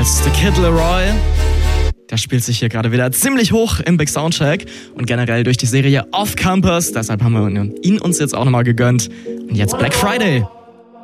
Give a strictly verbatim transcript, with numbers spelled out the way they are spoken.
Ebenfalls The Kid Laroi. Der spielt sich hier gerade wieder ziemlich hoch im Big Soundcheck und generell durch die Serie Off Campus. Deshalb haben wir ihn uns jetzt auch nochmal gegönnt. Und jetzt Black Friday.